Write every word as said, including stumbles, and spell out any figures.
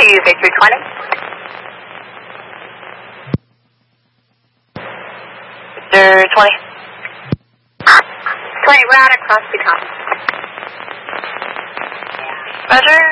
to Victor twenty. Victor twenty. twenty, we're out across the top. Roger.